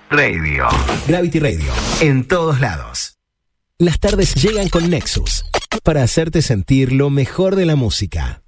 Radio. Gravity Radio. En todos lados. Las tardes llegan con Nexus para hacerte sentir lo mejor de la música.